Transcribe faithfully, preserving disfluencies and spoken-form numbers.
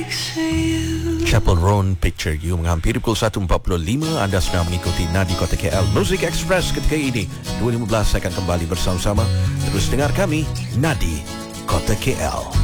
Chapel Roan, Picture You. Menghampiri pukul satu empat puluh lima, anda sedang mengikuti Nadi Kota K L Music Express ketika ini dua ribu lima belas. Saya akan kembali bersama-sama. Terus dengar kami, Nadi Kota K L.